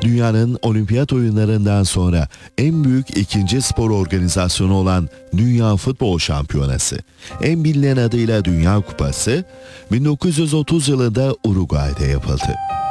Dünyanın olimpiyat oyunlarından sonra en büyük ikinci spor organizasyonu olan Dünya Futbol Şampiyonası, en bilinen adıyla Dünya Kupası, 1930 yılında Uruguay'da yapıldı.